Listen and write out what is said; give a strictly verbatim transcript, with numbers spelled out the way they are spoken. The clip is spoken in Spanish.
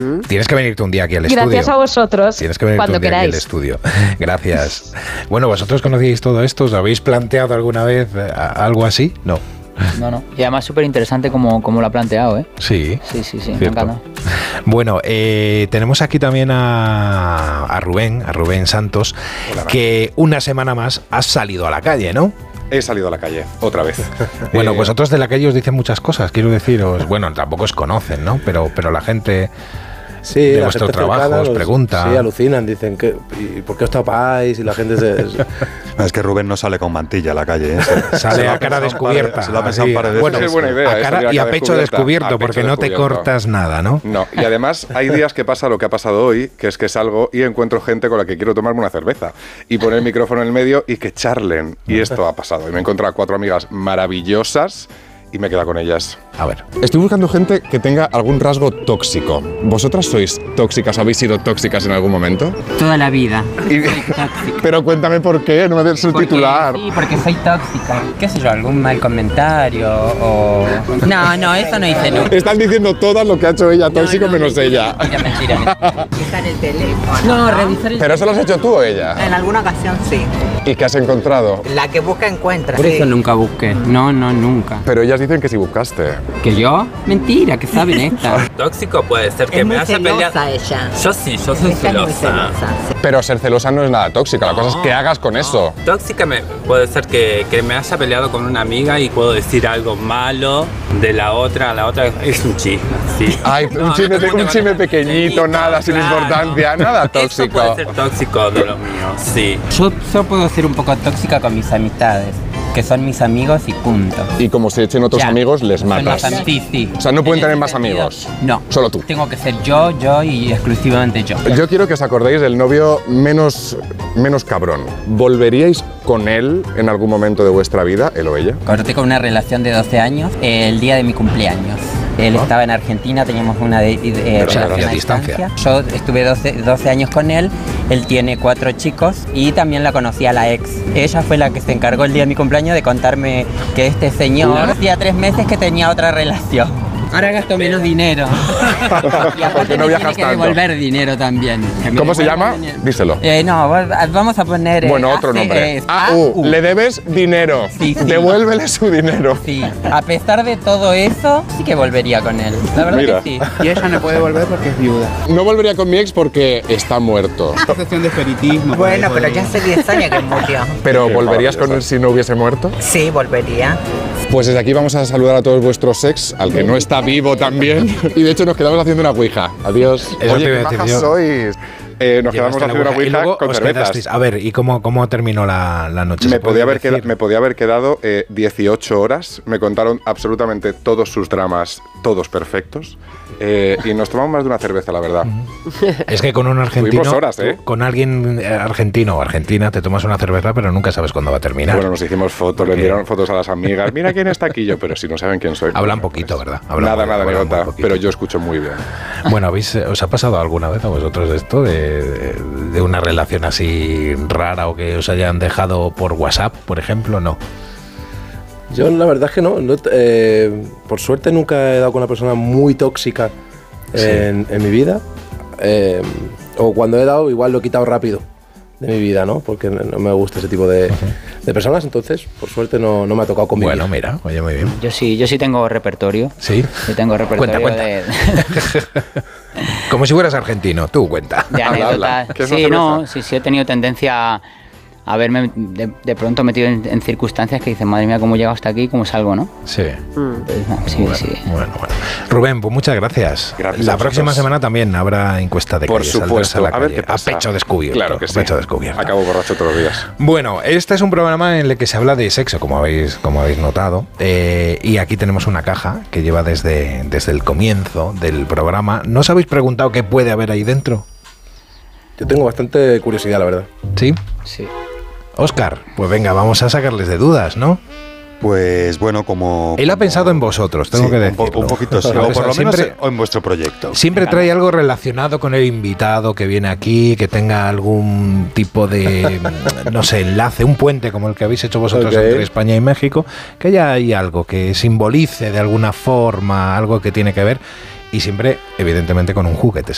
Tienes que venirte un día aquí al Gracias estudio. Gracias a vosotros. Tienes que venirte cuando un día queráis. aquí al estudio. Gracias. Bueno, ¿vosotros conocíais todo esto? ¿Os habéis planteado alguna vez algo así? No. No, no. Y además súper interesante como, como lo ha planteado, ¿eh? Sí. Sí, sí, sí. Cierto. Me encanta. Bueno, eh, tenemos aquí también a, a Rubén, a Rubén Santos, Hola, que una semana más has salido a la calle, ¿no? He salido a la calle, otra vez. Bueno, eh, vosotros de la calle os dicen muchas cosas, quiero deciros. Bueno, tampoco os conocen, ¿no? Pero, pero la gente... Sí, de la vuestro gente trabajo cercana, os los, pregunta. Sí, alucinan, dicen, que, ¿y por qué os tapáis? Y la gente se... Es que Rubén no sale con mantilla a la calle, ¿eh? Se, sale se a cara descubierta. Par, se lo ha pensado un par de veces. Bueno, es buena idea, a cara y a pecho descubierto, a pecho porque no descubierto. te cortas nada, ¿no? No, y además hay días que pasa lo que ha pasado hoy, que es que salgo y encuentro gente con la que quiero tomarme una cerveza y poner el micrófono en el medio y que charlen. Y esto ha pasado. Y me he encontrado a cuatro amigas maravillosas y me he quedado con ellas. A ver. Estoy buscando gente que tenga algún rasgo tóxico. ¿Vosotras sois tóxicas o habéis sido tóxicas en algún momento? Toda la vida. Y, pero cuéntame por qué, no me des el porque, titular. Sí, porque soy tóxica. ¿Qué sé yo? ¿Algún mal comentario o...? No, no, eso no hice nunca. Están diciendo todas lo que ha hecho ella tóxico no, no, menos mentira, ella. Mentira, mentira, mentira. Revisar el teléfono. No, revisar el ¿Pero eso lo has hecho tú o ella? En alguna ocasión sí. ¿Y qué has encontrado? La que busca encuentra. Por sí. eso nunca busqué. No, no, nunca. Pero ellas dicen que sí buscaste. ¿Que yo? Mentira, que saben esta. Tóxico puede ser que es me muy haya peleado. ella. Yo sí, yo soy Esta es muy celosa. celosa, sí. Pero ser celosa no es nada tóxica, la cosa es que hagas con eso. Tóxica me, puede ser que, que me haya peleado con una amiga y puedo decir algo malo de la otra, la otra es un chisme, sí. Ay, un No, chisme, no, un no, chisme no, pequeñito, nada, sin claro. importancia, nada tóxico. Eso puede ser tóxico de lo mío, sí. Yo, yo puedo ser un poco tóxica con mis amistades, que son mis amigos y punto. Y como se echen otros Ya. amigos, les Son matas. los am- Sí, sí. O sea, no pueden En tener ese más sentido, amigos. No. Solo tú. Tengo que ser yo, yo y exclusivamente yo. Yo quiero que os acordéis del novio menos, menos cabrón. ¿Volveríais con él en algún momento de vuestra vida, él o ella? Corté con una relación de doce años el día de mi cumpleaños. Él ¿Ah? estaba en Argentina, teníamos una de, de, Pero relación hacía a distancia. Yo estuve doce, doce años con él, él tiene cuatro chicos y también la conocí a la ex. Ella fue la que se encargó el día de mi cumpleaños de contarme que este señor hacía tres meses que tenía otra relación. Ahora gasto menos dinero. Y aparte no me viajas tiene que tanto. devolver dinero también. Que me ¿Cómo se devuelva llama? dinero. Díselo. Eh, no, vamos a poner... eh, Bueno, otro hace- nombre. es A U. Le debes dinero. Sí, sí. Devuélvele su dinero. Sí, a pesar de todo eso, sí que volvería con él. La verdad Mira. que sí. Y ella no puede volver porque es viuda. No volvería con mi ex porque está muerto. Una sesión de espiritismo. Bueno, pero ya hace diez años que murió. Pero Qué ¿volverías con él maravilloso. si no hubiese muerto? Sí, volvería. Pues desde aquí vamos a saludar a todos vuestros ex, al que no está vivo también. Y de hecho nos quedamos haciendo una ouija. Adiós. Eso te Oye, iba qué a decir majas yo. sois. Eh, nos quedamos Llevaste la haciendo una ouija y ouija luego con os cervezas. quedasteis. A ver, ¿y cómo, cómo terminó la, la noche? Me ¿Se puede podía, haber decir? queda- me podía haber quedado eh, dieciocho horas. Me contaron absolutamente todos sus dramas, todos perfectos. Eh, y nos tomamos más de una cerveza, la verdad. Es que con un argentino, Tuvimos horas, ¿eh? tú, con alguien eh, argentino o argentina, te tomas una cerveza, pero nunca sabes cuándo va a terminar. Bueno, nos hicimos fotos, le enviaron fotos a las amigas. Mira quién está aquí yo, pero si no saben quién soy. Hablan pues, poquito, pues, ¿verdad? Hablan nada, muy- nada, hablan anécdota, muy poquito. pero yo escucho muy bien. Bueno, ¿habéis, ¿os ha pasado alguna vez a vosotros esto de, de, de una relación así rara o que os hayan dejado por WhatsApp, por ejemplo? No. Yo la verdad es que no. no, eh, por suerte nunca he dado con una persona muy tóxica en, en mi vida. Eh, o cuando he dado, igual lo he quitado rápido de mi vida, ¿no? Porque no, no me gusta ese tipo de, de personas. Entonces, por suerte no, no me ha tocado convivir. Bueno, mira, oye, muy bien. Yo sí, yo sí tengo repertorio. Sí. Yo tengo repertorio Cuenta, cuenta. de, Como si fueras argentino, tú cuenta. de Habla, habla. anécdotas. ¿Qué es una Sí, no, cerveza? sí, sí he tenido tendencia a, a verme de, de pronto metido en, en circunstancias que dicen, madre mía, cómo he llegado hasta aquí, cómo salgo, ¿no? Sí. Entonces, no, sí, Bueno, sí. bueno, bueno. Rubén, pues muchas gracias. Gracias La a próxima vosotros. semana también habrá encuesta de Por calle, saldrás supuesto. a, la A ver calle, qué pasa. a pecho descubierto. Claro que a sí. pecho descubierto. Acabo borracho todos los días. Bueno, este es un programa en el que se habla de sexo, como habéis, como habéis notado. Eh, y aquí tenemos una caja que lleva desde, desde el comienzo del programa. ¿No os habéis preguntado qué puede haber ahí dentro? Yo tengo bastante curiosidad, la verdad. ¿Sí? Sí. Óscar, pues venga, vamos a sacarles de dudas, ¿no? Pues bueno, como... Él ha como- pensado en vosotros, tengo Sí, que un po- decirlo. Un, poquito, sí, O o sea, por lo menos siempre- en vuestro proyecto. Siempre trae algo relacionado con el invitado que viene aquí, que tenga algún tipo de, no sé, enlace, un puente como el que habéis hecho vosotros Ok. entre España y México, que haya ahí algo que simbolice de alguna forma, algo que tiene que ver, y siempre, evidentemente, con un juguete